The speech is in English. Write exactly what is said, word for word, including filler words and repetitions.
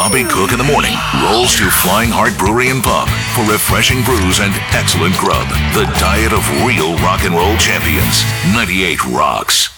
Bobby Cook in the morning rolls to Flying Heart Brewery and Pub for refreshing brews and excellent grub. The diet of real rock and roll champions. ninety-eight Rocks.